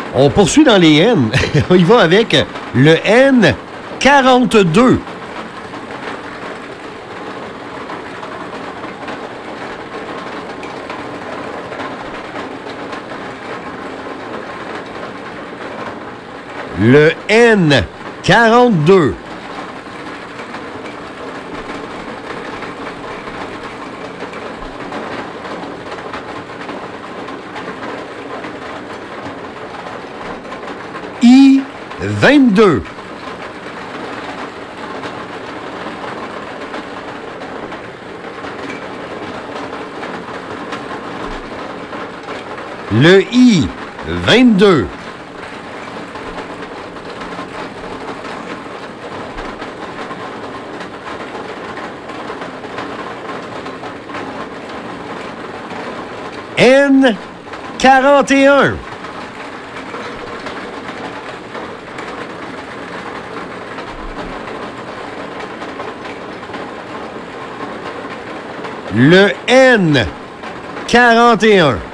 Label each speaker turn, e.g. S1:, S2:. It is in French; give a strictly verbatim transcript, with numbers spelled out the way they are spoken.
S1: On poursuit dans les N. On y va avec le N quarante-deux. Le N quarante-deux. I vingt-deux. Le I vingt-deux. N quarante et un. Le N quarante et un.